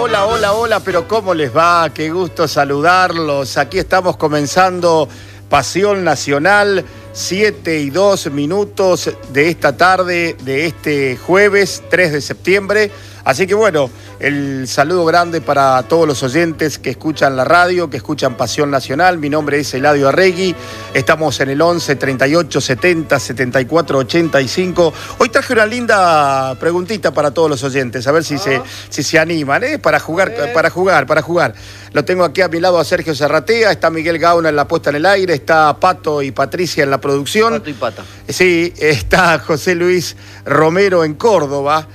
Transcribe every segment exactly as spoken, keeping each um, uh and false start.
hola, hola, hola, pero ¿cómo les va? Qué gusto saludarlos. Aquí estamos comenzando Pasión Nacional, siete y dos minutos de esta tarde, de este jueves tres de septiembre. Así que bueno, el saludo grande para todos los oyentes que escuchan la radio, que escuchan Pasión Nacional. Mi nombre es Eladio Arregui. Estamos en el once, treinta y ocho, setenta, setenta y cuatro, ochenta y cinco. Hoy traje una linda preguntita para todos los oyentes, a ver si, ah. se, si se animan, ¿eh? Para jugar, eh. para jugar, para jugar. Lo tengo aquí a mi lado a Sergio Serratea, está Miguel Gauna en la puesta en el aire, está Pato y Patricia en la producción. Pato y Pata. Sí, está José Luis Romero en Córdoba.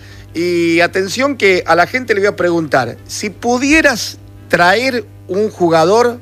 Y atención que a la gente le voy a preguntar, si pudieras traer un jugador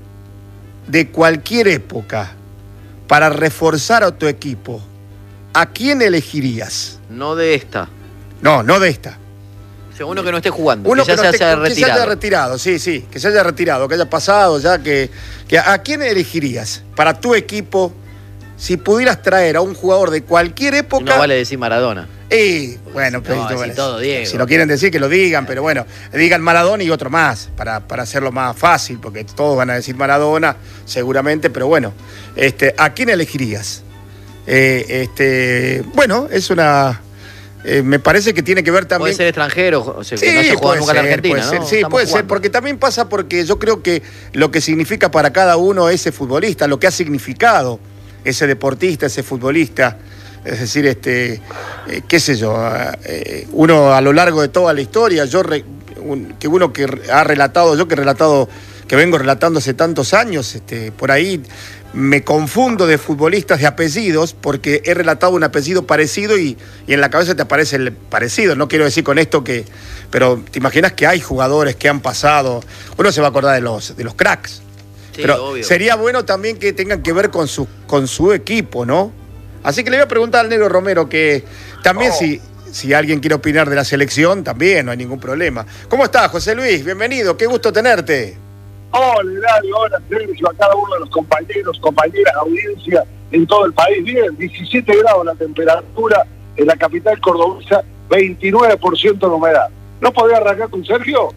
de cualquier época para reforzar a tu equipo, ¿a quién elegirías? No de esta. No, no de esta. O sea, uno que no esté jugando, uno que ya que no se esté, haya que retirado. se haya retirado, sí, sí, que se haya retirado, que haya pasado ya, que, que ¿a quién elegirías para tu equipo si pudieras traer a un jugador de cualquier época? No vale decir Maradona. Y bueno, si no, pero, si todo, Diego. Si lo quieren decir, que lo digan, pero bueno, digan Maradona y otro más, para, para hacerlo más fácil, porque todos van a decir Maradona, seguramente, pero bueno, este, ¿a quién elegirías? Eh, este, bueno, es una... Eh, me parece que tiene que ver también... Puede ser extranjero, o sea, que sí, no haya jugado nunca en la Argentina, puede ¿no? ser, sí, Estamos puede jugando. ser, porque también pasa porque yo creo que lo que significa para cada uno ese futbolista, lo que ha significado ese deportista, ese futbolista... Es decir, este, eh, qué sé yo, eh, uno a lo largo de toda la historia, yo re, un, que uno que ha relatado, yo que he relatado, que vengo relatando hace tantos años, este, por ahí me confundo de futbolistas de apellidos porque he relatado un apellido parecido y, y en la cabeza te aparece el parecido. No quiero decir con esto que, pero te imaginas que hay jugadores que han pasado, uno se va a acordar de los, de los cracks, sí, pero obvio. Sería bueno también que tengan que ver con su, con su equipo, ¿no? Así que le voy a preguntar al Negro Romero que también oh. si, si alguien quiere opinar de la selección, también no hay ningún problema. ¿Cómo estás, José Luis? Bienvenido, qué gusto tenerte. Hola, Eladio, hola, Sergio, a cada uno de los compañeros, compañeras, audiencia en todo el país. Bien, diecisiete grados la temperatura en la capital cordobesa, veintinueve por ciento de humedad. ¿No podía arrancar con Sergio?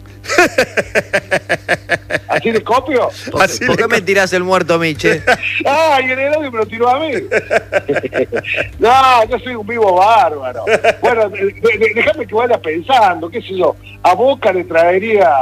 ¿Así le copio? ¿Por, Así ¿por qué le me tirás el muerto a mí, che? ¡Ah, y el Eladio me lo tiró a mí! No, yo soy un vivo bárbaro. Bueno, de, de, déjame que vaya pensando, qué sé yo. A Boca le traería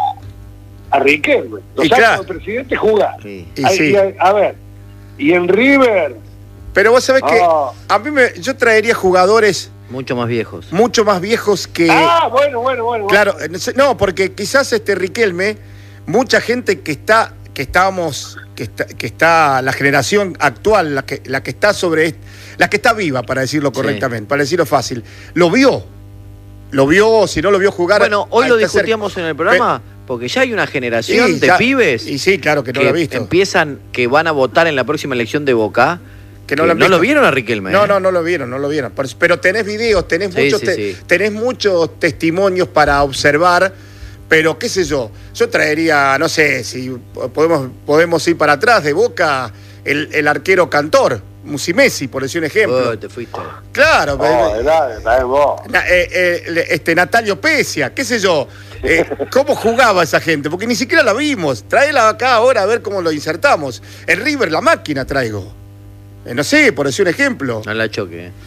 a Riquelme. Los años claro. del presidente jugar. Sí. Y a, sí. y a, a ver, y en River... Pero vos sabés oh. que a mí me, yo traería jugadores... Mucho más viejos. Mucho más viejos que... Ah, bueno, bueno, bueno. Claro, bueno. no, porque quizás este Riquelme, mucha gente que está, que estábamos, que está, que está la generación actual, la que, la que está sobre, la que está viva, para decirlo correctamente, sí. Para decirlo fácil, lo vio. Lo vio, si no lo vio jugar... Bueno, hoy lo tercer... discutíamos en el programa, porque ya hay una generación sí, de ya, pibes... Y sí, claro, que no que lo he visto. empiezan, que van a votar en la próxima elección de Boca... Que no, que lo, no lo vieron a Riquelme. No, ¿eh? no, no lo vieron, no lo vieron. Pero tenés videos, tenés, sí, muchos, sí, te, sí. tenés muchos testimonios para observar, pero qué sé yo, yo traería, no sé, si podemos, podemos ir para atrás de Boca, el, el arquero Cantor, Musimesi, por decir un ejemplo. Oh, te fuiste. Claro, Oh, Eladio, está vos. eh, eh, este, Natalio Pesia, qué sé yo. Eh, ¿Cómo jugaba esa gente? Porque ni siquiera la vimos. Tráela acá ahora a ver cómo lo insertamos. El River, la máquina traigo. Eh, no sé, por decir un ejemplo. No la choque. ¿eh?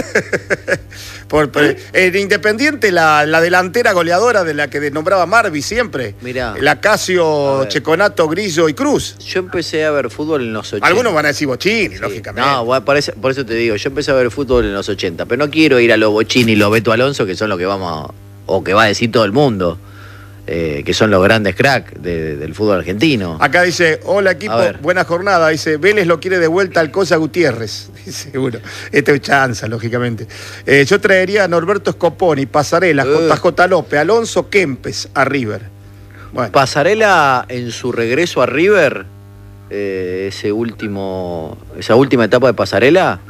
por, por, en Independiente, la, la delantera goleadora de la que nombraba Marvi siempre. Mirá. La Casio, Checonato, Grillo y Cruz. Yo empecé a ver fútbol en los ochenta. Algunos van a decir Bochini, sí. lógicamente. No, bueno, por, eso, por eso te digo, yo empecé a ver fútbol en los ochenta, pero no quiero ir a los Bochini y los Beto Alonso, que son lo que vamos a, o que va a decir todo el mundo. Eh, que son los grandes cracks de, del fútbol argentino. Acá dice, hola equipo, buena jornada. Dice, Vélez lo quiere de vuelta al Cosa Gutiérrez. Seguro. Este es chanza, lógicamente. Eh, yo traería a Norberto Scoponi, Pasarela, uh. J J López, Alonso Kempes a River. Bueno. Pasarela en su regreso a River, eh, ese último, esa última etapa de Pasarela,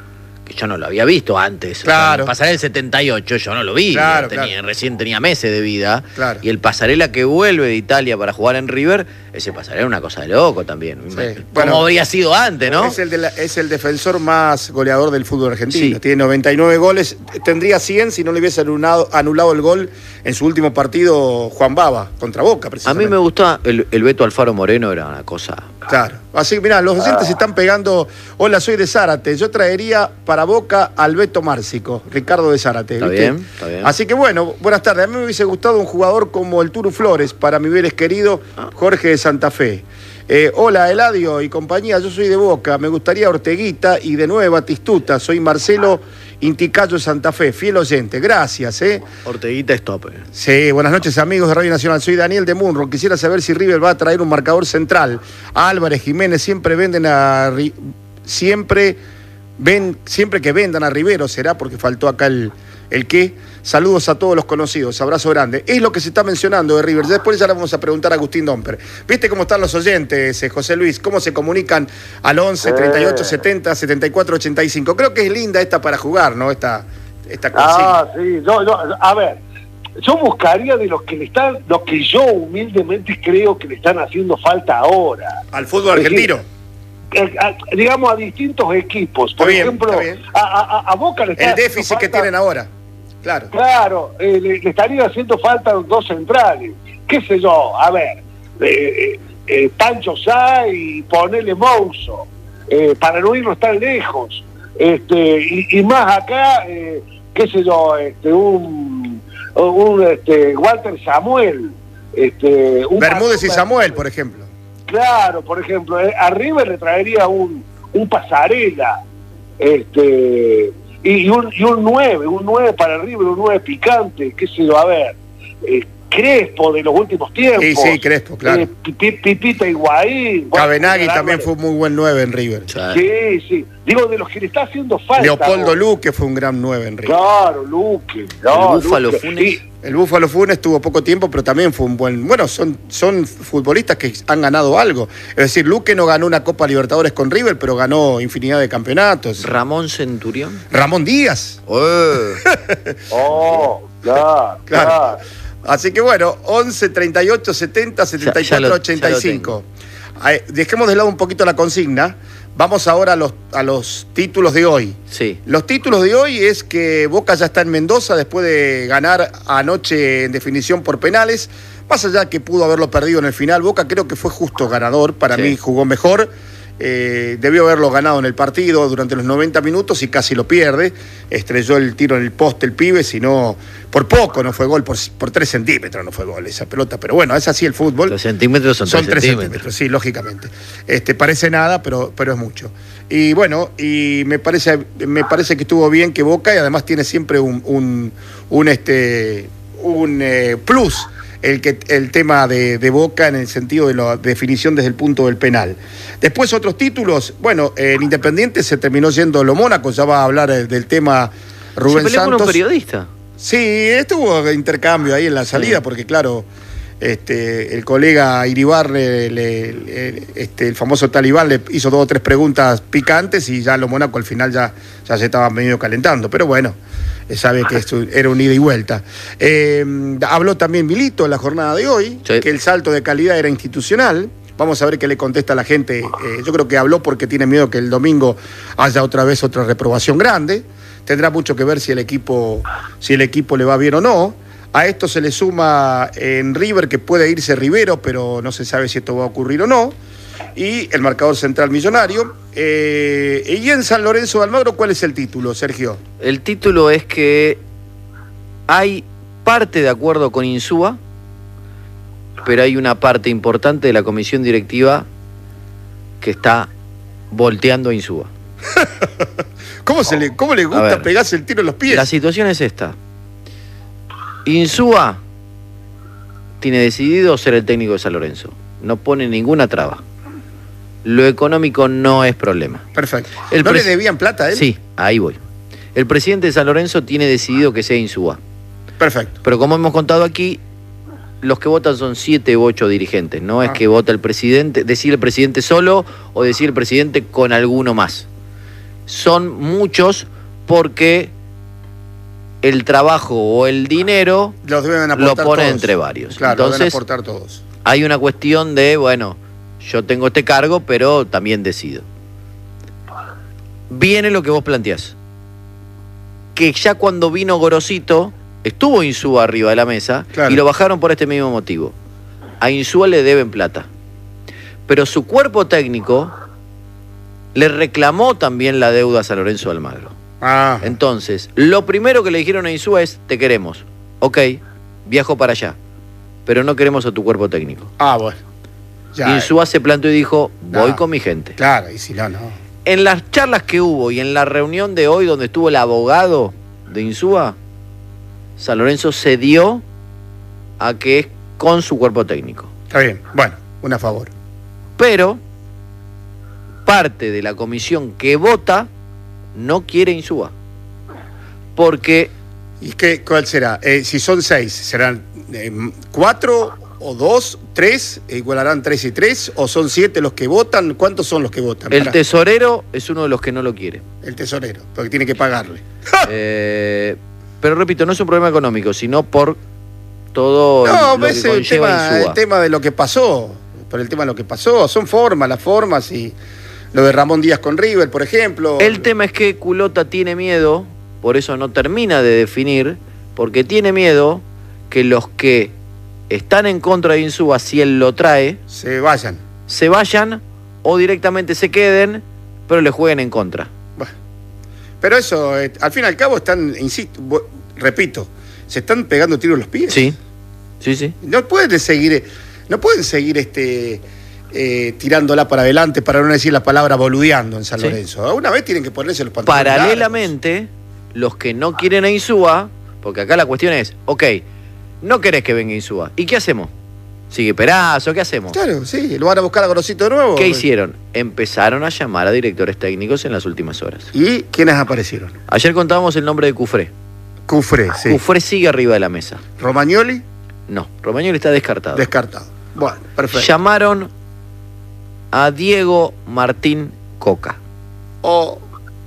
que yo no lo había visto antes. Claro. O sea, el Pasarela del setenta y ocho yo no lo vi. Claro, tenía, claro. Recién tenía meses de vida. Claro. Y el Pasarela que vuelve de Italia para jugar en River, ese Pasarela es una cosa de loco también. Sí. Como Bueno, habría sido antes, ¿no? Es el, de la- es el defensor más goleador del fútbol argentino. Sí. Tiene noventa y nueve goles. Tendría cien si no le hubiese anulado, anulado el gol en su último partido Juan Baba, contra Boca, A precisamente. mí me gusta el, el Beto Alfaro Moreno, era una cosa. Claro. Así, mirá, los docentes se están pegando. Hola, soy de Zárate. Yo traería para Boca al Beto Márcico, Ricardo de Zárate. Está ¿viste? bien, está bien. Así que bueno, buenas tardes. A mí me hubiese gustado un jugador como el Turu Flores para mi Vélez querido Jorge de Santa Fe. Eh, hola, Eladio y compañía, yo soy de Boca. Me gustaría Orteguita y de nuevo Batistuta. Soy Marcelo Inticayo de Santa Fe, fiel oyente. Gracias, ¿eh? Orteguita es top. eh. Sí, buenas noches amigos de Radio Nacional, soy Daniel de Munro. Quisiera saber si River va a traer un marcador central. Álvarez, Jiménez siempre venden a Ri- siempre ven siempre que vendan a Rivero, será porque faltó acá el, el qué. Saludos a todos los conocidos, abrazo grande. Es lo que se está mencionando de River. Después ya le vamos a preguntar a Agustín Domper. ¿Viste cómo están los oyentes, eh, José Luis? ¿Cómo se comunican al once, treinta y ocho, setenta, setenta y cuatro, ochenta y cinco? Creo que es linda esta para jugar, ¿no? Esta, esta consigna. Ah, sí, yo, yo, a ver, yo buscaría de los que le están, los que yo humildemente creo que le están haciendo falta ahora. Al fútbol argentino. Eh, a- digamos a distintos equipos. Está Por bien, ejemplo, está bien. a, a- a Boca le está El haciendo déficit que falta- tienen ahora. Claro. Claro, eh, le, le estaría haciendo falta dos centrales. ¿Qué sé yo? A ver, eh, eh, Pancho Sá y ponele Mouso, eh, para no irnos tan lejos. Este, y, y más acá, eh, qué sé yo, este, un, un este, Walter Samuel. Este, un Bermúdez y Samuel, por ejemplo. Claro, por ejemplo, eh, a River le traería un, un Pasarela, este, y, y un y un nueve, un nueve para River, un nueve picante, qué sé yo, a ver, eh, Crespo de los últimos tiempos. Sí, sí, Crespo, claro. eh, Pipi- Pipita Higuaín. bueno, Cabenagui Álvarez. también fue un muy buen nueve en River. Sí, sí, digo de los que le está haciendo falta. Leopoldo ¿no? Luque fue un gran nueve en River. Claro, Luque. No, El Búfalo Luque. Funes. Y- El Búfalo Funes tuvo poco tiempo, pero también fue un buen... Bueno, son, son futbolistas que han ganado algo. Es decir, Luque no ganó una Copa Libertadores con River, pero ganó infinidad de campeonatos. Ramón Centurión. Ramón Díaz. Eh. Oh, claro, Claro. claro. Así que bueno, once, treinta y ocho, setenta, setenta y Ya- ya cuatro, lo- ochenta y ya lo cinco. Ay, dejemos de lado un poquito la consigna. Vamos ahora a los, a los títulos de hoy. Sí. Los títulos de hoy es que Boca ya está en Mendoza después de ganar anoche en definición por penales. Más allá que pudo haberlo perdido en el final, Boca creo que fue justo ganador. Para Sí. mí jugó mejor. Eh, debió haberlo ganado en el partido durante los noventa minutos y casi lo pierde. Estrelló el tiro en el poste el pibe, sino por poco no fue gol, por, por tres centímetros no fue gol esa pelota. Pero bueno, es así el fútbol. Los centímetros son, Son tres tres centímetros. centímetros, sí, lógicamente. Este, parece nada, pero, pero es mucho. Y bueno, y me parece, me parece que estuvo bien que Boca, y además tiene siempre un, un, un, este, un eh, plus el, que, el tema de, de Boca en el sentido de la definición desde el punto del penal. Después otros títulos, bueno, el Independiente se terminó yendo lo Mónaco, ya va a hablar el, del tema Rubén ¿Se peleó con Santos. un periodista? Sí, estuvo intercambio ahí en la salida, Sí. porque claro, este, el colega Iribarre, le- le- este, el famoso talibán, le hizo dos o tres preguntas picantes y ya lo Mónaco al final ya, ya se estaba medio calentando. Pero bueno, eh, sabe que esto era un ida y vuelta. Eh, habló también Milito en la jornada de hoy, Sí. que el salto de calidad era institucional. Vamos a ver qué le contesta a la gente. Eh, yo creo que habló porque tiene miedo que el domingo haya otra vez otra reprobación grande. Tendrá mucho que ver si el equipo, si el equipo le va bien o no. A esto se le suma en River que puede irse Rivero, pero no se sabe si esto va a ocurrir o no. Y el marcador central Millonario. Eh, y en San Lorenzo de Almagro, ¿cuál es el título, Sergio? El título es que hay parte de acuerdo con Insúa, pero hay una parte importante de la comisión directiva que está volteando a Insúa. ¿Cómo, se le, cómo le A gusta ver. pegarse el tiro en los pies? La situación es esta. Insúa tiene decidido ser el técnico de San Lorenzo. No pone ninguna traba. Lo económico no es problema. Perfecto. El ¿No le pres- debían plata a él? Sí, ahí voy. El presidente de San Lorenzo tiene decidido que sea Insúa. Perfecto. Pero como hemos contado aquí, los que votan son siete u ocho dirigentes. No es Ah. que vota el presidente, decir el presidente solo o decir el presidente con alguno más. Son muchos porque el trabajo o el dinero Los deben lo aportar pone todos. entre varios. Claro, Entonces, deben aportar todos. hay una cuestión de, bueno, yo tengo este cargo, pero también decido. Viene lo que vos planteás. Que ya cuando vino Gorosito, estuvo Insúa arriba de la mesa, Claro. y lo bajaron por este mismo motivo. A Insúa le deben plata. Pero su cuerpo técnico le reclamó también la deuda a San Lorenzo de Almagro. Ah, Entonces, lo primero que le dijeron a Insúa es, te queremos. Ok, viajo para allá, pero no queremos a tu cuerpo técnico. ah bueno. Ya, Insúa se plantó y dijo, voy No. con mi gente. Claro, y si no, no. En las charlas que hubo y en la reunión de hoy donde estuvo el abogado de Insúa, San Lorenzo cedió a que es con su cuerpo técnico. Está bien, bueno, un a favor. Pero parte de la comisión que vota no quiere Insúa. Porque ¿Y qué, cuál será? Eh, si son seis, ¿serán eh, cuatro o dos, tres? ¿E igualarán tres y tres? ¿O son siete los que votan? ¿Cuántos son los que votan? el Pará. tesorero es uno de los que no lo quiere. El tesorero, porque tiene que pagarle. Eh, pero repito, no es un problema económico, sino por todo No, lo es que el conlleva tema, Insúa. el tema de lo que pasó. Por el tema de lo que pasó. Son formas, las formas y lo de Ramón Díaz con River, por ejemplo. El tema es que Culota tiene miedo, por eso no termina de definir, porque tiene miedo que los que están en contra de Insúa, si él lo trae, Se vayan. se vayan o directamente se queden, pero le jueguen en contra. Bueno. Pero eso, eh, al fin y al cabo, están, insisto, vo- repito, se están pegando tiros los pies. Sí, sí, sí. No pueden seguir, no pueden seguir este, eh, tirándola para adelante, para no decir la palabra boludeando en San Sí. Lorenzo. Una vez tienen que ponerse los pantalones Paralelamente, los que no quieren a Insúa, porque acá la cuestión es, ok, no querés que venga Insúa, ¿y qué hacemos? ¿Sigue Perazo? ¿Qué hacemos? largos. Claro, sí, lo van a buscar a Gorosito de nuevo. ¿Qué hicieron? Empezaron a llamar a directores técnicos en las últimas horas. ¿Y quiénes aparecieron? Ayer contábamos el nombre de Cufré. Cufré, sí. Cufré sigue arriba de la mesa. Romagnoli, No, Romagnoli está descartado. descartado. Bueno, perfecto. Llamaron a Diego Martín Coca. O-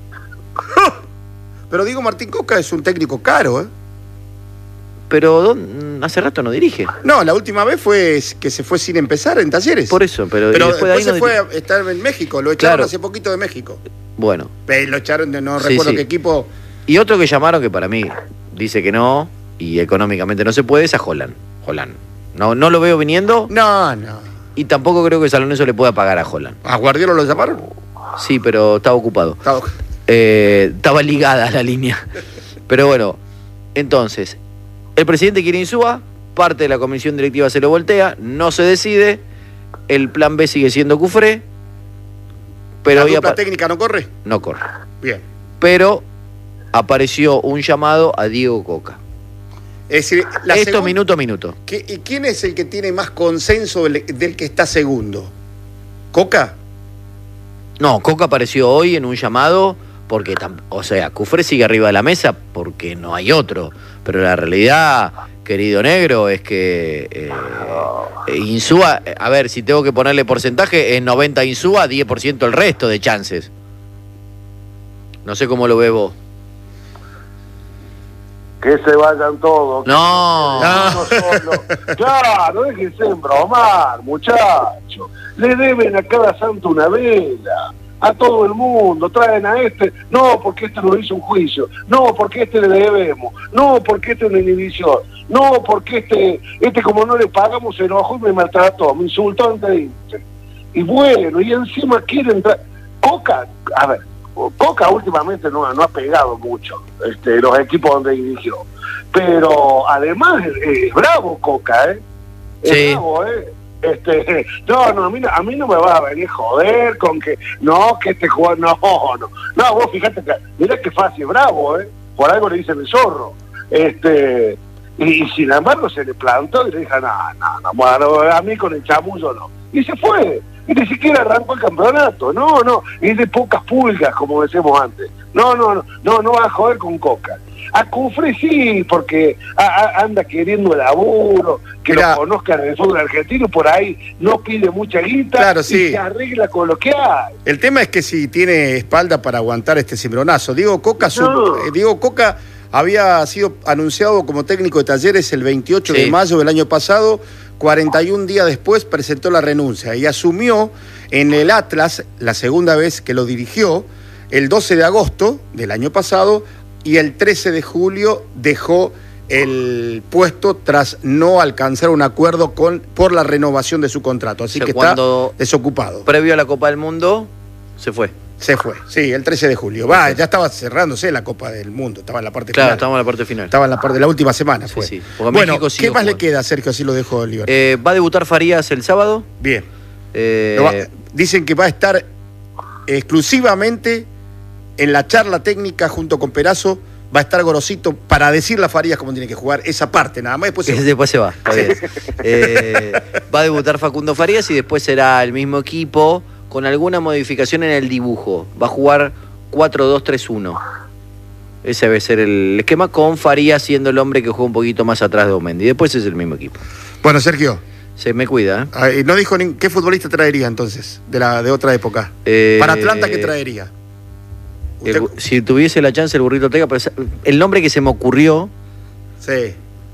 Pero Diego Martín Coca es un técnico caro, ¿eh? Pero ¿dónde? Hace rato no dirige. No, la última vez fue que se fue sin empezar en Talleres. Por eso, pero, y Pero después, después de ahí se no fue dirige. a estar en México, lo echaron Claro. hace poquito de México. Bueno, Eh, Lo echaron de no Sí, recuerdo sí. qué equipo. y otro que llamaron que para mí dice que no y económicamente no se puede es a Holland. Holland. No, no lo veo viniendo No, no. y tampoco creo que San Lorenzo le pueda pagar a Holland. ¿A Guardiola lo llamaron? Sí, pero estaba ocupado. Estaba- Eh, estaba ligada la línea. Pero bueno, entonces, el presidente quiere Insúa, parte de la comisión directiva se lo voltea, no se decide, el plan B sigue siendo Cufré, pero ¿La hoy dupla apa- técnica no corre? no corre. Bien. Pero apareció un llamado a Diego Coca. Es decir, la Esto segun- minuto a minuto. ¿Qué- ¿Y quién es el que tiene más consenso del, del que está segundo? ¿Coca? No, Coca apareció hoy en un llamado porque, tam- o sea, Cufré sigue arriba de la mesa porque no hay otro. Pero la realidad, querido negro, es que eh, Insúa, a ver, si tengo que ponerle porcentaje, es noventa Insúa, diez por ciento el resto de chances. No sé cómo lo ves vos. Que se vayan todos. que No. uno solo. Claro, déjense embromar, muchachos. Le deben a cada santo una vela. A todo el mundo. Traen a este. No, porque este nos hizo un juicio. No, porque este le debemos. No, porque este es una inhibición. No, porque este, este como no le pagamos, se enojó y me maltrató. Me insultó antes de irse. Y bueno, y encima quieren entrar. Coca, a ver. Coca últimamente no, no ha pegado mucho este, los equipos donde dirigió. Pero además es, es bravo Coca, ¿eh? Es Sí. bravo, ¿eh? Este, no, no, a mí, no- a mí no me va a venir joder con que, no, que este jugador, no, no. No, vos fíjate que, mirá que fácil, bravo, ¿eh? Por algo le dicen el zorro. Este, y, y sin embargo se le plantó y le dijo, no, no, no, bueno, a mí con el chamullo no. Y se fue. y ni siquiera arrancó el campeonato. No, no, es de pocas pulgas, como decíamos antes. No, no, no, no, no va a joder con Coca. A Cufré sí, porque a, a, anda queriendo laburo, que Mirá, lo conozcan en el fútbol argentino, por ahí no pide mucha guita, claro, y sí. se arregla con lo que hay. El tema es que si tiene espalda para aguantar este cimbronazo. Diego Coca, su, No. eh, Diego Coca había sido anunciado como técnico de Talleres el veintiocho sí. de mayo del año pasado, cuarenta y un días después presentó la renuncia y asumió en el Atlas, la segunda vez que lo dirigió, el doce de agosto del año pasado, y el trece de julio dejó el puesto tras no alcanzar un acuerdo con por la renovación de su contrato. Así o sea, que está desocupado. Previo a la Copa del Mundo, se fue. Se fue, sí, el trece de julio. Va, ya estaba cerrándose la Copa del Mundo, estaba en la parte claro, final. Claro, estaba en la parte final. Estaba en la parte de la última semana, fue. Sí, sí. Bueno, México ¿qué más jugando. le queda, Sergio? Así lo dejo Oliver. Eh, va a debutar Farías el sábado. Bien. Eh... Va, dicen que va a estar exclusivamente en la charla técnica junto con Perazo. Va a estar Gorosito para decirle a Farías cómo tiene que jugar esa parte, nada más. Después se va. Después se va, está bien. eh, va a debutar Facundo Farías y después será el mismo equipo con alguna modificación en el dibujo. Va a jugar cuatro dos tres uno. Ese debe ser el esquema, con Farías siendo el hombre que juega un poquito más atrás de Omendi. Después es el mismo equipo. Bueno, Sergio. Se me cuida, ¿eh? Ay, no dijo ni, qué futbolista traería entonces, de la de otra época. Eh, Para Atlanta, ¿qué traería? El, si tuviese la chance el Burrito Ortega, pero el nombre que se me ocurrió... Sí.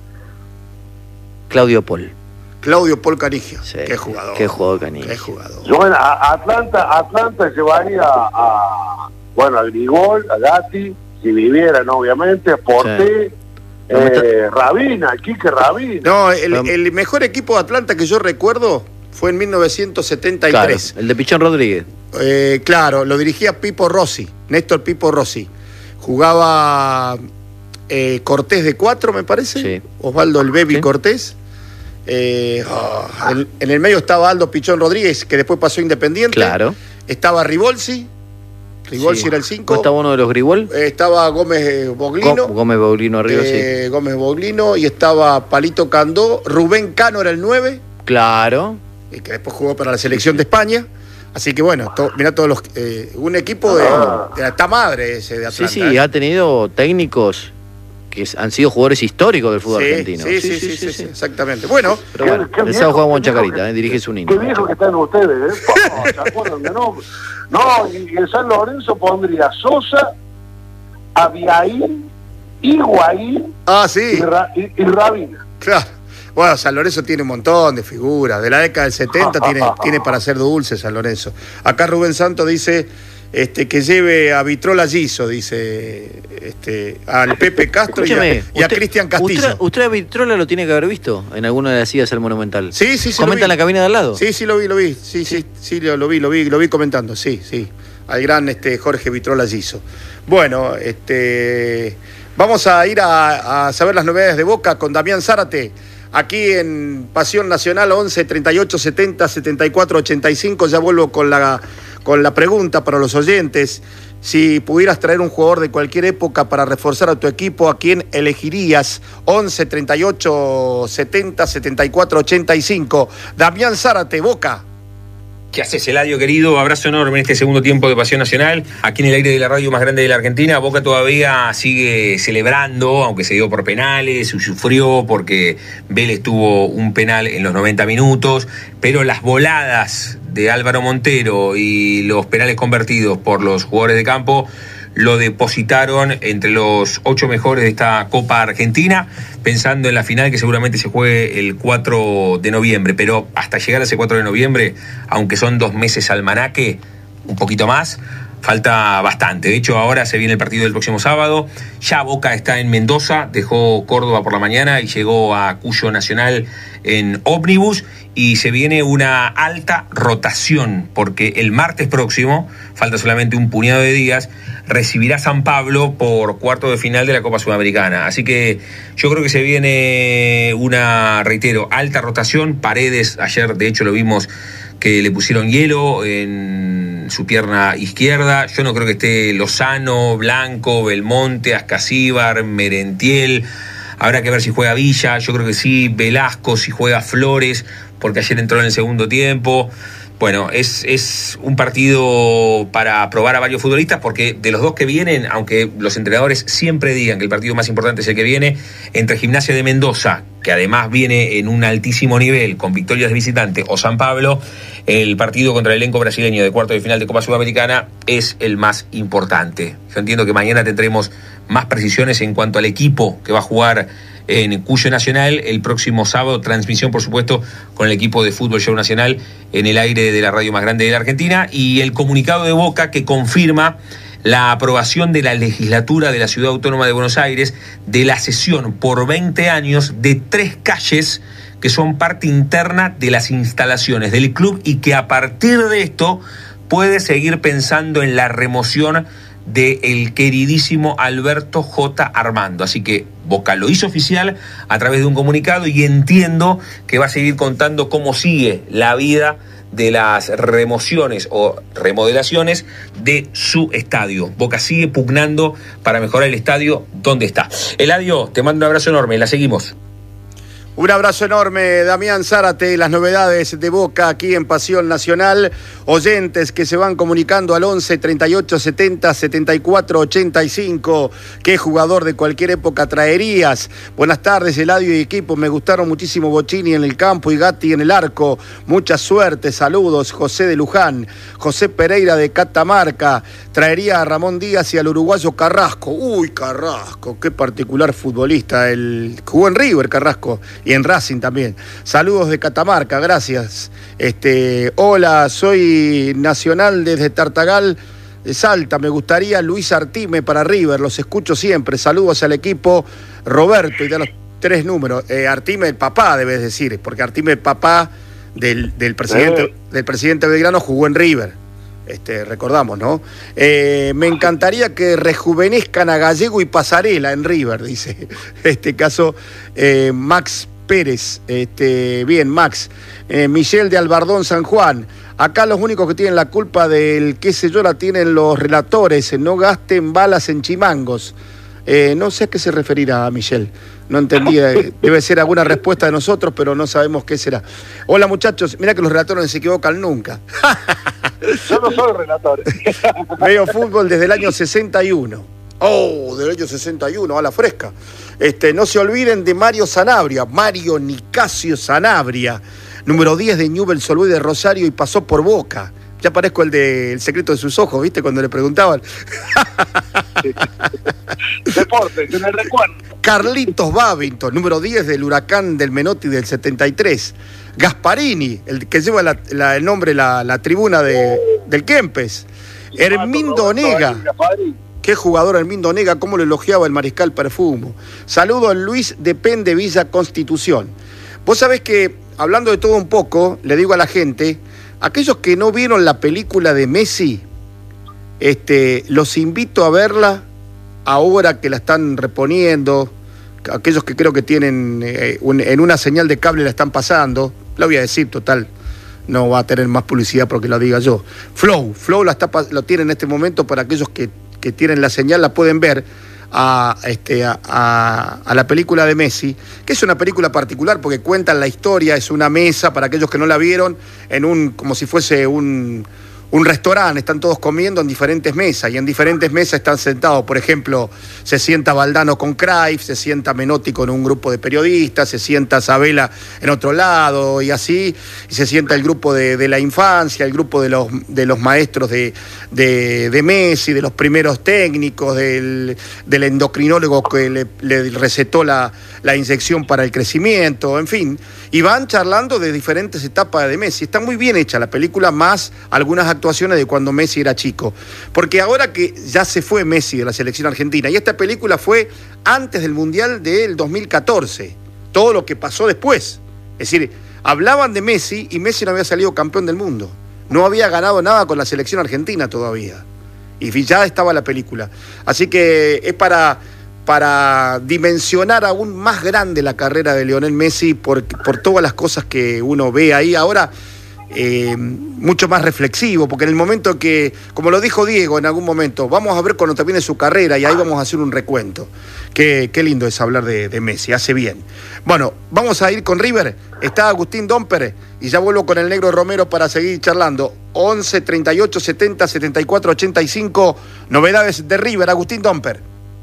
Claudio Paul. Claudio Paul Caniggia. Sí, qué jugador. Qué jugador Caniggia. Qué jugador. Bueno, a Atlanta, Atlanta llevaría a, bueno, a Grigol, a Gatti, si vivieran, obviamente, a Porté, sí. eh, Rabina, Quique Rabina. No, el, el mejor equipo de Atlanta que yo recuerdo fue en mil novecientos setenta y tres. Claro, el de Pichón Rodríguez. Eh, claro, lo dirigía Pipo Rossi, Néstor Pipo Rossi. Jugaba eh, Cortés de cuatro, me parece. Sí. Osvaldo el Bebi ¿Sí? Cortés. Eh, oh, en, en el medio estaba Aldo Pichón Rodríguez, que después pasó Independiente. Claro. Estaba Ribolsi. Ribolsi sí. era el cinco. ¿No estaba uno de los Gribol? Eh, estaba Gómez Boglino. Gómez Boglino arriba, eh, sí. Gómez Boglino. Y estaba Palito Candó. Rubén Cano era el nueve. Claro. Y que después jugó para la selección de España. Así que bueno, to, mirá todos los... Eh, un equipo de, de la esta madre ese de Atlanta. Sí, sí, ¿eh? Ha tenido técnicos que han sido jugadores históricos del fútbol sí, argentino. Sí sí sí, sí, sí, sí, exactamente. Bueno, pero bueno, el sábado juega Juan Chacarita, eh, dirige su niño. Qué viejo que están ustedes, ¿eh? Oh, ¿se acuerdan de nombre? No, y en San Lorenzo pondría Sosa, Abiaín, Higuaín ah, sí. y, Ra, y, y Rabina. Claro. Bueno, San Lorenzo tiene un montón de figuras. De la década del setenta tiene, tiene para hacer dulce San Lorenzo. Acá Rubén Santos dice este, que lleve a Vitrola Giso, dice este, al Pepe Castro Escúchame, y a, a Cristian Castillo. Usted, usted a Vitrola lo tiene que haber visto en alguna de las idas al Monumental. Sí, sí, sí. ¿Comenta en la cabina de al lado? Sí, sí, lo vi, lo vi. Sí, sí, sí, sí lo, lo vi, lo vi, lo vi comentando. Sí, sí. Al gran este, Jorge Vitrola Giso. Bueno, este, vamos a ir a, a saber las novedades de Boca con Damián Zárate. Aquí en Pasión Nacional, once, treinta y ocho, setenta, setenta y cuatro, ochenta y cinco. Ya vuelvo con la, con la pregunta para los oyentes. Si pudieras traer un jugador de cualquier época para reforzar a tu equipo, ¿a quién elegirías? once, treinta y ocho, setenta, setenta y cuatro, ochenta y cinco. Damián Zárate, Boca. ¿Qué haces, Eladio, querido? Abrazo enorme en este segundo tiempo de Pasión Nacional. Aquí en el aire de la radio más grande de la Argentina. Boca todavía sigue celebrando, aunque se dio por penales, sufrió porque Vélez tuvo un penal en los noventa minutos, pero las voladas de Álvaro Montero y los penales convertidos por los jugadores de campo lo depositaron entre los ocho mejores de esta Copa Argentina, pensando en la final que seguramente se juegue el cuatro de noviembre, pero hasta llegar a ese cuatro de noviembre, aunque son dos meses almanaque, un poquito más, falta bastante. De hecho, ahora se viene el partido del próximo sábado, ya Boca está en Mendoza, dejó Córdoba por la mañana y llegó a Cuyo Nacional en ómnibus, y se viene una alta rotación, porque el martes próximo, falta solamente un puñado de días, recibirá San Pablo por cuarto de final de la Copa Sudamericana. Así que yo creo que se viene una, reitero, alta rotación. Paredes, ayer de hecho lo vimos que le pusieron hielo en su pierna izquierda. Yo no creo que esté Lozano, Blanco, Belmonte, Ascasíbar, Merentiel. Habrá que ver si juega Villa, yo creo que sí, Velasco, si juega Flores, porque ayer entró en el segundo tiempo. Bueno, es, es un partido para probar a varios futbolistas, porque de los dos que vienen, aunque los entrenadores siempre digan que el partido más importante es el que viene, entre Gimnasia de Mendoza, que además viene en un altísimo nivel con victorias de visitante, o San Pablo, el partido contra el elenco brasileño de cuarto de final de Copa Sudamericana es el más importante. Yo entiendo que mañana tendremos más precisiones en cuanto al equipo que va a jugar en Cuyo Nacional el próximo sábado. Transmisión, por supuesto, con el equipo de Fútbol Show Nacional en el aire de la radio más grande de la Argentina, y el comunicado de Boca que confirma la aprobación de la legislatura de la Ciudad Autónoma de Buenos Aires de la cesión por veinte años de tres calles que son parte interna de las instalaciones del club, y que a partir de esto puede seguir pensando en la remoción del queridísimo Alberto J. Armando. Así que Boca lo hizo oficial a través de un comunicado, y entiendo que va a seguir contando cómo sigue la vida de las remociones o remodelaciones de su estadio. Boca sigue pugnando para mejorar el estadio donde está. Eladio, te mando un abrazo enorme, la seguimos. Un abrazo enorme, Damián Zárate, las novedades de Boca aquí en Pasión Nacional. Oyentes que se van comunicando al once, treinta y ocho, setenta, setenta y cuatro, ochenta y cinco. ¿Qué jugador de cualquier época traerías? Buenas tardes, Eladio y equipo. Me gustaron muchísimo Bocini en el campo y Gatti en el arco. Mucha suerte, saludos. José de Luján. José Pereira de Catamarca. Traería a Ramón Díaz y al uruguayo Carrasco. Uy, Carrasco, qué particular futbolista. El... Jugó en River, Carrasco. Y en Racing también. Saludos de Catamarca, gracias. Este, hola, soy Nacional desde Tartagal de Salta. Me gustaría Luis Artime para River, los escucho siempre. Saludos al equipo. Roberto, y de los tres números. Eh, Artime, el papá, debes decir, porque Artime, el papá del, del, presidente, eh. del presidente Belgrano, jugó en River. Este, recordamos, ¿no? Eh, me encantaría que rejuvenezcan a Gallego y Pasarela en River, dice. Este caso, eh, Max Pérez. Este, bien, Max. Eh, Michelle de Albardón, San Juan. Acá los únicos que tienen la culpa del qué sé yo la tienen los relatores. No gasten balas en chimangos. Eh, no sé a qué se referirá, Michelle. No entendí. Debe ser alguna respuesta de nosotros, pero no sabemos qué será. Hola, muchachos. Mira que los relatores no se equivocan nunca. Yo no soy relator. Veo fútbol desde el año sesenta y uno. Oh, del año sesenta y uno, a la fresca. Este, no se olviden de Mario Sanabria, Mario Nicasio Sanabria, número diez de Newell's Old Boys de Rosario y pasó por Boca. Ya parezco el de El secreto de sus ojos, ¿viste? Cuando le preguntaban. Deportes, en el recuerdo. Carlitos Babington, número diez del Huracán del Menotti del setenta y tres. Gasparini, el que lleva la, la, el nombre, la, la tribuna de, del Kempes. Hermindo Onega. Qué jugador Hermindo Onega, cómo lo elogiaba el mariscal Perfumo. Saludo a Luis de Pen de Villa Constitución. Vos sabés que, hablando de todo un poco, le digo a la gente, aquellos que no vieron la película de Messi, este, los invito a verla ahora que la están reponiendo. Aquellos que creo que tienen eh, un, en una señal de cable la están pasando, la voy a decir, total, no va a tener más publicidad porque lo diga yo. Flow, Flow la está, lo tiene en este momento para aquellos que, que tienen la señal, la pueden ver a, este, a, a, a la película de Messi, que es una película particular porque cuentan la historia, es una mesa para aquellos que no la vieron, en un como si fuese un... un restaurante, están todos comiendo en diferentes mesas, y en diferentes mesas están sentados, por ejemplo, se sienta Valdano con Cruyff, se sienta Menotti con un grupo de periodistas, se sienta Sabela en otro lado, y así, y se sienta el grupo de, de la infancia, el grupo de los, de los maestros de, de, de Messi, de los primeros técnicos, del, del endocrinólogo que le, le recetó la, la inyección para el crecimiento, en fin, y van charlando de diferentes etapas de Messi. Está muy bien hecha la película, más algunas actuaciones de cuando Messi era chico, porque ahora que ya se fue Messi de la selección argentina, y esta película fue antes del Mundial del dos mil catorce, todo lo que pasó después, es decir, hablaban de Messi y Messi no había salido campeón del mundo, no había ganado nada con la selección argentina todavía, y ya estaba la película, así que es para... para dimensionar aún más grande la carrera de Lionel Messi por, por todas las cosas que uno ve ahí. Ahora, eh, mucho más reflexivo, porque en el momento que, como lo dijo Diego en algún momento, vamos a ver cuando termine su carrera y ahí vamos a hacer un recuento. Qué, qué lindo es hablar de, de Messi, hace bien. Bueno, vamos a ir con River. Está Agustín Domper y ya vuelvo con el Negro Romero para seguir charlando. once, treinta y ocho, setenta, setenta y cuatro, ochenta y cinco, novedades de River. Agustín Domper.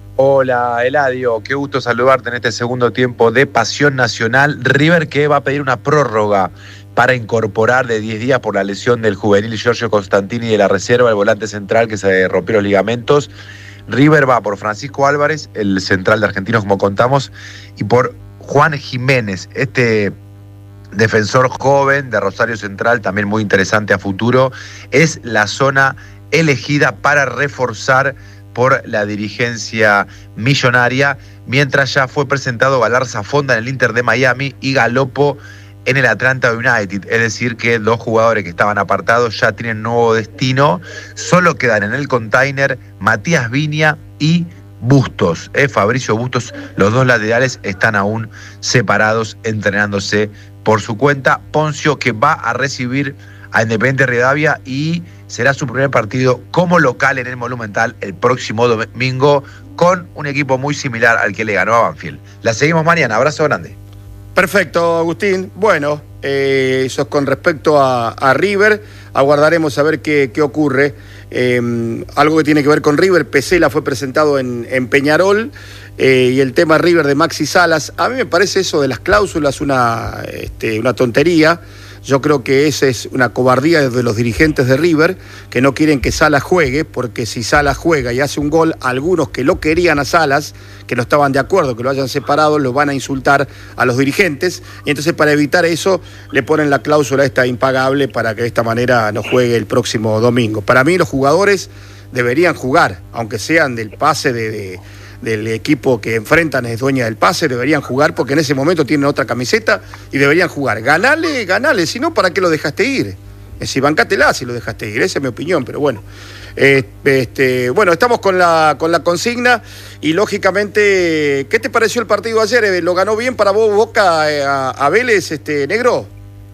Hola Eladio, qué gusto saludarte en este segundo tiempo de Pasión Nacional. River que va a pedir una prórroga para incorporar de diez días por la lesión del juvenil Giorgio Constantini de la reserva, el volante central que se rompió los ligamentos. River va por Francisco Álvarez, el central de Argentinos como contamos, y por Juan Jiménez, este defensor joven de Rosario Central, también muy interesante a futuro. Es la zona elegida para reforzar por la dirigencia millonaria, mientras ya fue presentado Galarza Fonda en el Inter de Miami y Galopo en el Atlanta United, es decir que dos jugadores que estaban apartados ya tienen nuevo destino, solo quedan en el container Matías Viña y Bustos, eh, Fabricio Bustos, los dos laterales están aún separados, entrenándose por su cuenta. Poncio que va a recibir a Independiente Rivadavia y será su primer partido como local en el Monumental el próximo domingo con un equipo muy similar al que le ganó a Banfield. La seguimos mañana, abrazo grande. Perfecto, Agustín. Bueno, eh, eso es con respecto a, a River. Aguardaremos a ver qué, qué ocurre. Eh, algo que tiene que ver con River. Pesela fue presentado en, en Peñarol. Eh, y el tema River de Maxi Salas. A mí me parece eso de las cláusulas una, este, una tontería. Yo creo que esa es una cobardía de los dirigentes de River, que no quieren que Salas juegue, porque si Salas juega y hace un gol, algunos que lo querían a Salas, que no estaban de acuerdo, que lo hayan separado, lo van a insultar a los dirigentes, y entonces para evitar eso le ponen la cláusula esta impagable para que de esta manera no juegue el próximo domingo. Para mí los jugadores deberían jugar, aunque sean del pase de... de del equipo que enfrentan es dueña del pase, deberían jugar porque en ese momento tienen otra camiseta y deberían jugar. Ganale, ganale, si no, ¿para qué lo dejaste ir? Es decir, bancátela si lo dejaste ir, esa es mi opinión, pero bueno. Eh, este, bueno, estamos con la, con la consigna y lógicamente, ¿qué te pareció el partido ayer? ¿Lo ganó bien para vos Boca a, a Vélez, este negro?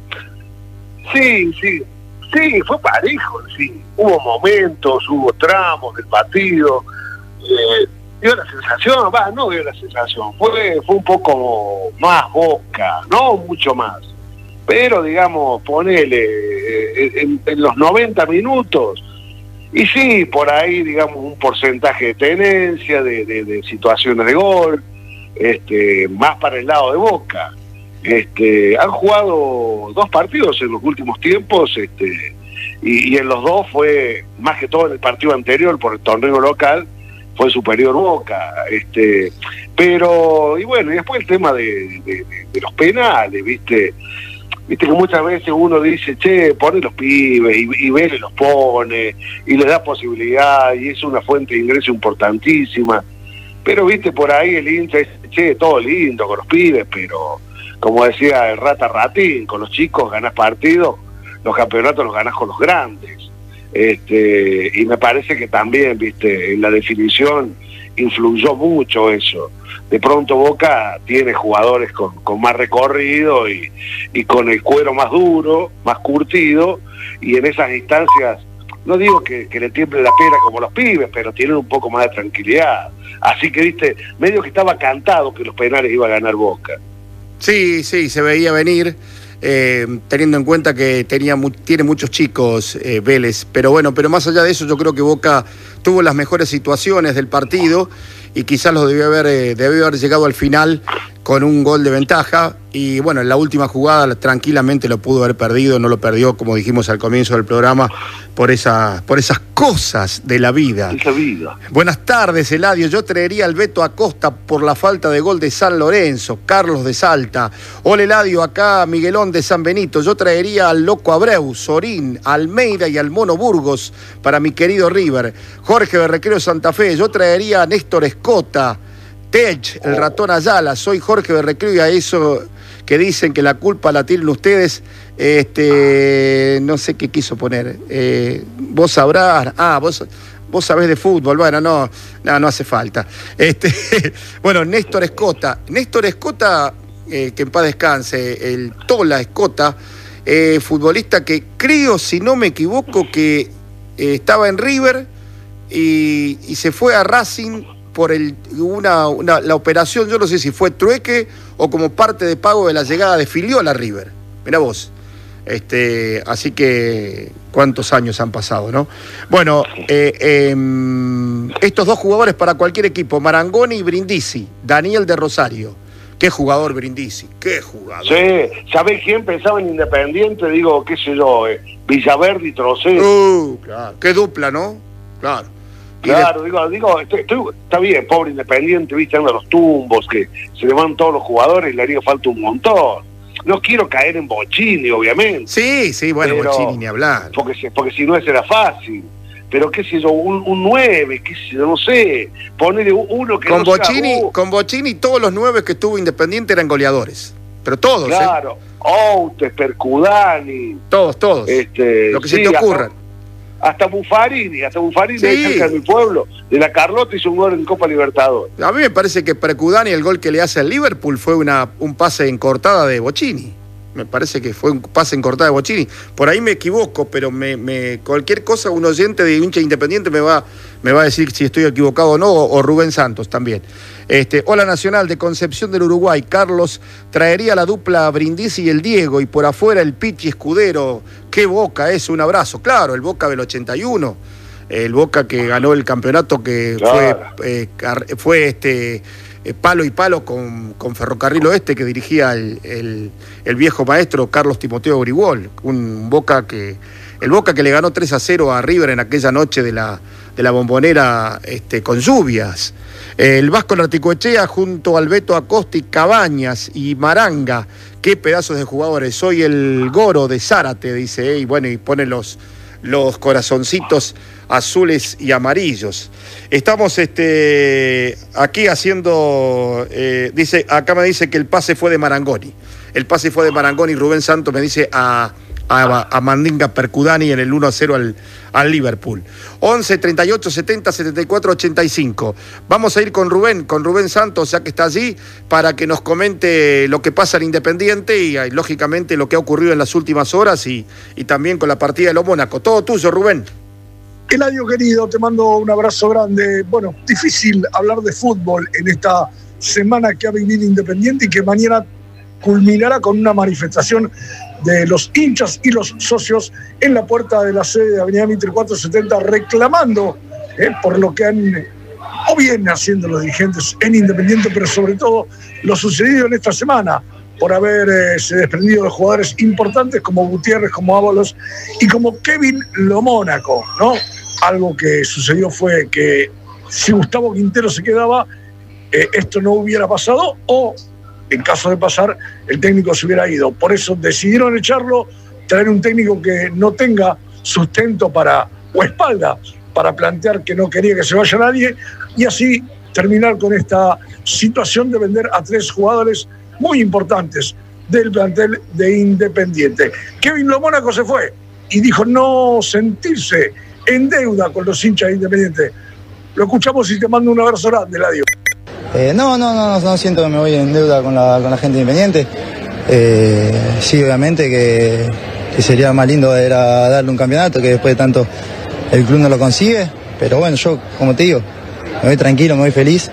Sí, sí, sí, fue parejo, sí. Hubo momentos, hubo tramos del partido, eh, dio la sensación, va, no dio la sensación, fue, fue un poco más Boca, no mucho más, pero digamos, ponele en, en los noventa minutos, y sí, por ahí, digamos, un porcentaje de tenencia, de, de, de situaciones de gol, este, más para el lado de Boca. Este, han jugado dos partidos en los últimos tiempos, este, y, y en los dos fue, más que todo en el partido anterior, por el torneo local, fue superior Boca, este, pero, y bueno, y después el tema de, de, de los penales, viste, viste que muchas veces uno dice, che, pone los pibes, y, y Vélez los pone, y les da posibilidad, y es una fuente de ingreso importantísima, pero viste, por ahí el hincha dice, che, todo lindo con los pibes, pero, como decía el Rata Ratín, con los chicos ganás partidos, los campeonatos los ganás con los grandes. Este, y me parece que también, viste, en la definición influyó mucho eso. De pronto Boca tiene jugadores con, con más recorrido y, y con el cuero más duro, más curtido, y en esas instancias, no digo que, que le tiemble la pera como los pibes, pero tienen un poco más de tranquilidad. Así que, viste, medio que estaba cantado que los penales iba a ganar Boca. Sí, sí, se veía venir. Eh, teniendo en cuenta que tenía mu tiene muchos chicos eh, Vélez, pero bueno, pero más allá de eso yo creo que Boca tuvo las mejores situaciones del partido y quizás los debió haber, eh, debió haber llegado al final con un gol de ventaja y bueno, en la última jugada tranquilamente lo pudo haber perdido, no lo perdió como dijimos al comienzo del programa por, esa, por esas cosas de la vida. Esa vida. Buenas tardes, Eladio. Yo traería al Beto Acosta por la falta de gol de San Lorenzo. Carlos de Salta. Hola, Eladio, acá Miguelón de San Benito. Yo traería al Loco Abreu, Sorín, Almeida y al Mono Burgos para mi querido River. Jorge de Recreo Santa Fe. Yo traería a Néstor Escota, Tech, el Ratón Ayala. Soy Jorge de Recreo y a eso que dicen que la culpa la tienen ustedes, este, no sé qué quiso poner. Eh, vos sabrás, ah, vos, vos sabés de fútbol, bueno, no, no, no hace falta. Este, bueno, Néstor Escota. Néstor Escota, eh, que en paz descanse, el Tola Escota, eh, futbolista que creo, si no me equivoco, que eh, estaba en River y, y se fue a Racing por el, una, una, la operación, yo no sé si fue trueque o como parte de pago de la llegada de Filiola a River. Mirá vos. Este, así que, ¿cuántos años han pasado, no? Bueno, eh, eh, estos dos jugadores para cualquier equipo, Marangoni y Brindisi, Daniel de Rosario. Qué jugador Brindisi, qué jugador. Sí, ¿sabés quién pensaba en Independiente? Digo, qué sé yo, eh, Villaverde y Trocero. Uh, claro. Qué dupla, ¿no? Claro. Claro, digo, digo estoy, estoy, está bien, pobre Independiente, viste, anda los tumbos, que se le van todos los jugadores y le haría falta un montón. No quiero caer en Bochini, obviamente. Sí, sí, bueno, pero, Bochini ni hablar. Porque, porque si no, ese era fácil. Pero qué sé yo, un, un nueve, qué sé yo, no sé, ponerle uno que con no Bochini, sea, uh, con Bochini todos los nueve que estuvo Independiente eran goleadores. Pero todos, claro, ¿eh? Outes, Percudani. Todos, todos. Este, Lo que sí, se te ocurra. Hasta, hasta Buffarini, hasta Buffarini, sí. ahí cerca de mi pueblo, de la Carlota, hizo un gol en Copa Libertadores. A mí me parece que Percudani, el gol que le hace al Liverpool, fue una, un pase en cortada de Bochini. Me parece que fue un pase en cortada de Bochini. Por ahí me equivoco, pero me, me cualquier cosa, un oyente de hincha Independiente me va, me va a decir si estoy equivocado o no, o, o Rubén Santos también. Este, Hola Nacional de Concepción del Uruguay. Carlos traería la dupla Brindisi y el Diego, y por afuera el Pichi Escudero. Qué Boca es, un abrazo. Claro, el Boca del ochenta y uno. El Boca que ganó el campeonato, que claro. fue, eh, fue este... palo y palo con, con Ferrocarril Oeste, que dirigía el, el, el viejo maestro Carlos Timoteo Grigol, un Boca que el Boca que le ganó tres a cero a River en aquella noche de la, de la Bombonera este, con lluvias. El Vasco Larticoechea junto al Beto Acosta y Cabañas y Maranga, qué pedazos de jugadores. Soy el Goro de Zárate, dice, eh, y bueno, y pone los, los corazoncitos azules y amarillos. Estamos este, aquí haciendo, eh, dice, acá me dice que el pase fue de Marangoni. El pase fue de Marangoni. Rubén Santos me dice a, a, a Mandinga Percudani en el uno a cero al, al Liverpool. once, treinta y ocho, setenta, setenta y cuatro, ochenta y cinco. Vamos a ir con Rubén, con Rubén Santos, ya que está allí, para que nos comente lo que pasa en Independiente y, y lógicamente lo que ha ocurrido en las últimas horas y, y también con la partida de lo Mónaco. Todo tuyo, Rubén. Eladio querido, te mando un abrazo grande. Bueno, difícil hablar de fútbol en esta semana que ha vivido Independiente y que mañana culminará con una manifestación de los hinchas y los socios en la puerta de la sede de Avenida Mitre cuatrocientos setenta reclamando eh, por lo que han o vienen haciendo los dirigentes en Independiente, pero sobre todo lo sucedido en esta semana por haberse eh, desprendido de jugadores importantes como Gutiérrez, como Ábalos y como Kevin Lo Mónaco, ¿no? Algo que sucedió fue que si Gustavo Quintero se quedaba, eh, esto no hubiera pasado, o en caso de pasar, el técnico se hubiera ido. Por eso decidieron echarlo, traer un técnico que no tenga sustento para, o espalda para plantear que no quería que se vaya nadie, y así terminar con esta situación de vender a tres jugadores muy importantes del plantel de Independiente. Kevin Lo Mónaco se fue y dijo no sentirse en deuda con los hinchas de Independiente. Lo escuchamos y te mando un abrazo grande, Eladio. Eh, no, no, no, no siento que me voy en deuda con la, con la gente Independiente. Eh, sí, obviamente que, que sería más lindo era darle un campeonato, que después de tanto el club no lo consigue. Pero bueno, yo, como te digo, me voy tranquilo, me voy feliz.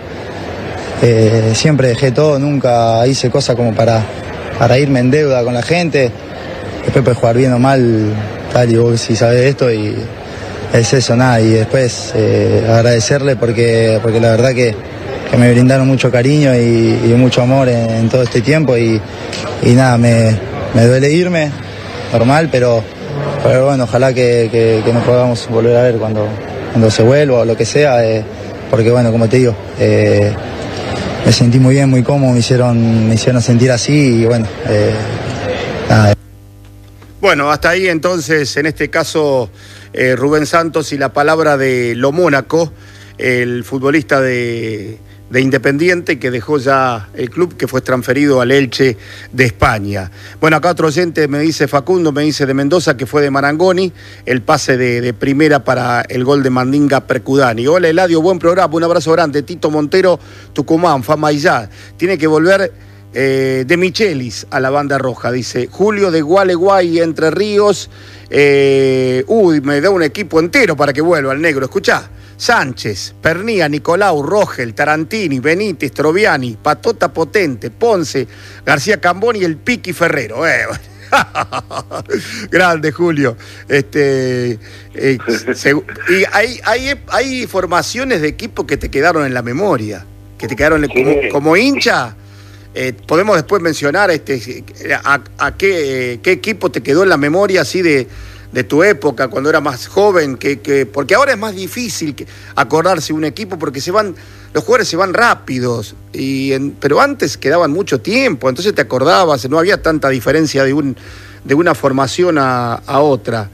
Eh, siempre dejé todo, nunca hice cosas como para, para irme en deuda con la gente. Después puedes jugar bien o mal, tal, y vos si sabés esto, y es eso, nada. Y después eh, agradecerle porque, porque la verdad que, que me brindaron mucho cariño y, y mucho amor en, en todo este tiempo, y, y nada, me, me duele irme, normal, pero, pero bueno, ojalá que, que, que nos podamos volver a ver cuando, cuando se vuelva o lo que sea, eh, porque bueno, como te digo, eh, me sentí muy bien, muy cómodo, me hicieron, me hicieron sentir así, y bueno, eh, nada. Bueno, hasta ahí entonces, en este caso, eh, Rubén Santos y la palabra de Lo Mónaco, el futbolista de, de Independiente que dejó ya el club, que fue transferido al Elche de España. Bueno, acá otro oyente me dice, Facundo, me dice de Mendoza, que fue de Marangoni, el pase de, de primera para el gol de Mandinga Percudani. Hola Eladio, buen programa, un abrazo grande. Tito Montero, Tucumán, Fama y ya. Tiene que volver eh, de Michelis a la banda roja, dice Julio de Gualeguay, Entre Ríos. Eh, uy, me da un equipo entero para que vuelva el negro. Escuchá: Sánchez, Pernía, Nicolau, Rogel, Tarantini, Benítez, Troviani, Patota Potente, Ponce, García Cambón y el Piqui Ferrero. Eh, grande, Julio. Este, eh, se, y hay, hay, hay formaciones de equipo que te quedaron en la memoria, que te quedaron como, como hincha. Eh, podemos después mencionar este, a, a qué, qué equipo te quedó en la memoria así de, de tu época, cuando era más joven, que, que, porque ahora es más difícil que acordarse un equipo porque se van, los jugadores se van rápidos, y en, pero antes quedaban mucho tiempo, entonces te acordabas, no había tanta diferencia de, un, de una formación a, a otra.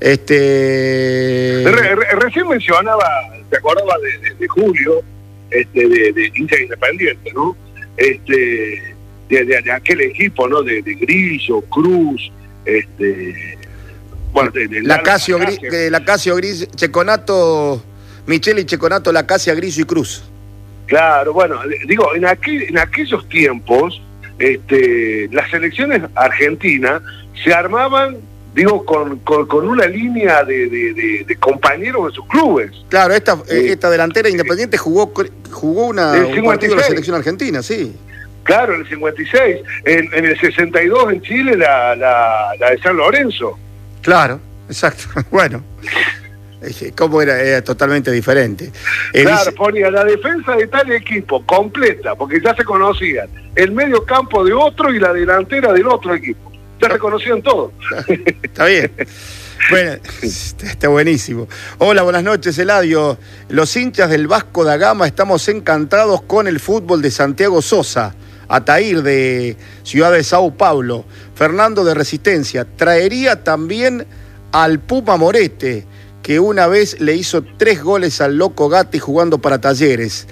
Este... Re, re, recién mencionaba, te acordaba de, de, de Julio, este, de, de hincha Independiente, ¿no? Este, de, de, de aquel equipo, ¿no? De, de Grillo, Cruz, este, bueno, de, de la Casio Gris, de la Casio Gris, Checonato, Micheli, Checonato, La Casia, Grillo y Cruz. Claro, bueno, digo, en aquel, en aquellos tiempos, este, las selecciones argentinas se armaban, digo, con, con, con una línea de, de, de, de compañeros de sus clubes. Claro, esta, eh, esta delantera Independiente jugó jugó una, un partido de la selección argentina, sí. Claro, en el cincuenta y seis. En, en el sesenta y dos en Chile la, la, la de San Lorenzo. Claro, exacto. Bueno, cómo era, era totalmente diferente. Eh, claro, dice... ponía la defensa de tal equipo completa, porque ya se conocían. El medio campo de otro y la delantera del otro equipo. Ya se conocían todos. Está bien. Bueno, está buenísimo. Hola, buenas noches, Eladio. Los hinchas del Vasco da Gama estamos encantados con el fútbol de Santiago Sosa, Ataír de Ciudad de Sao Paulo, Fernando de Resistencia. Traería también al Puma Morete, que una vez le hizo tres goles al Loco Gatti jugando para Talleres.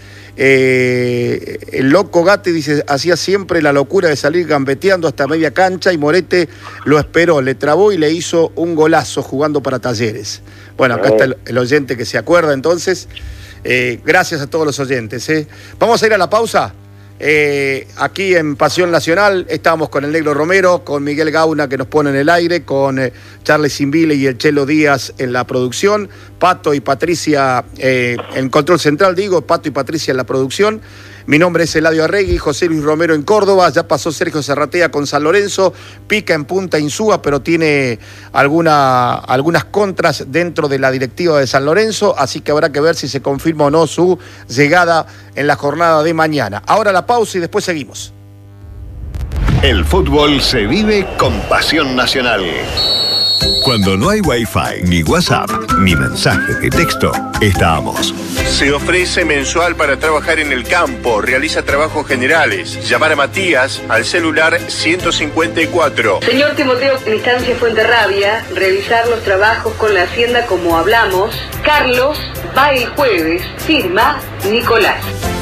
Eh, el Loco Gatti, dice, hacía siempre la locura de salir gambeteando hasta media cancha y Morete lo esperó, le trabó y le hizo un golazo jugando para Talleres. Bueno, acá está el, el oyente que se acuerda entonces. Eh, gracias a todos los oyentes. ¿eh? Vamos a ir a la pausa. Eh, aquí en Pasión Nacional estamos con el Negro Romero, con Miguel Gauna que nos pone en el aire, con eh, Charles Simbile y el Chelo Díaz en la producción, Pato y Patricia eh, en control central, digo, Pato y Patricia en la producción. Mi nombre es Eladio Arregui, José Luis Romero en Córdoba, ya pasó Sergio Serratea con San Lorenzo, pica en Punta Insúa, pero tiene alguna, algunas contras dentro de la directiva de San Lorenzo, así que habrá que ver si se confirma o no su llegada en la jornada de mañana. Ahora la pausa y después seguimos. El fútbol se vive con Pasión Nacional. Cuando no hay Wi-Fi, ni WhatsApp, ni mensaje de texto, estamos. Se ofrece mensual para trabajar en el campo, realiza trabajos generales. Llamar a Matías al celular ciento cincuenta y cuatro. Señor Timoteo Distancia Fuenterrabia, revisar los trabajos con la Hacienda como hablamos. Carlos va el jueves, firma Nicolás.